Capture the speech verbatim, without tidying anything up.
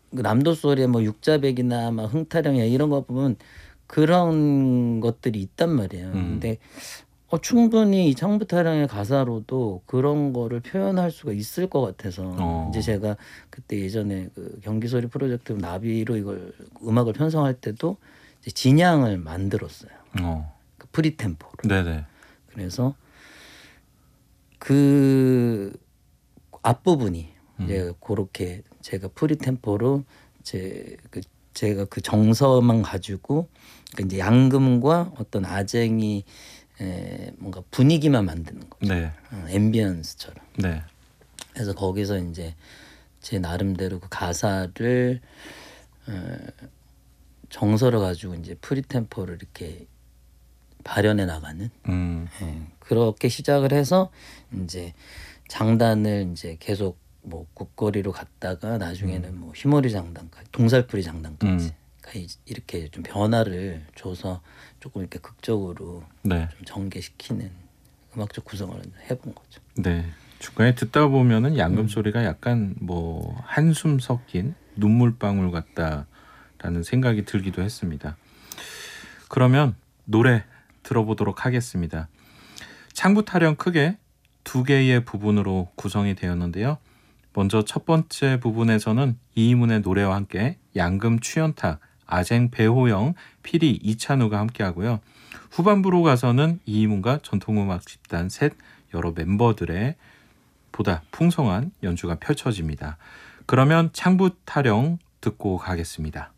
그 남도 소리에 뭐 육자백이나 막 흥타령이나 이런 거 보면 그런 것들이 있단 말이에요. 음. 근데 어, 충분히 이 창부타령의 가사로도 그런 거를 표현할 수가 있을 것 같아서 어. 이제 제가 그때 예전에 그 경기소리 프로젝트 나비로 이걸 음악을 편성할 때도 이제 진양을 만들었어요. 어. 그 프리템포로. 네네. 그래서 그 앞부분이 음. 이제 그렇게 제가 프리템포로 제 그 제가 그 정서만 가지고 그 이제 양금과 어떤 아쟁이 에 뭔가 분위기만 만드는 거죠. 네. 어, 앰비언스처럼. 네. 그래서 거기서 이제 제 나름대로 그 가사를 어, 정서를 가지고 이제 프리템포를 이렇게 발현해 나가는 음. 예, 그렇게 시작을 해서 이제 장단을 이제 계속 뭐 국거리로 갔다가 나중에는 뭐 휘머리 장단까지 동살풀이 장단까지 음. 그러니까 이- 이렇게 좀 변화를 줘서 조금 이렇게 극적으로 네. 좀 전개시키는 음악적 구성을 해본 거죠. 네. 중간에 듣다 보면은 양금 음. 소리가 약간 뭐 한숨 섞인 눈물방울 같다라는 생각이 들기도 했습니다. 그러면 노래 들어보도록 하겠습니다. 창부 타령 크게 두 개의 부분으로 구성이 되었는데요. 먼저 첫 번째 부분에서는 이희문의 노래와 함께 양금 추연탁, 아쟁 배호영, 피리 이찬우가 함께하고요. 후반부로 가서는 이희문과 전통음악 집단 셋 여러 멤버들의 보다 풍성한 연주가 펼쳐집니다. 그러면 창부 타령 듣고 가겠습니다.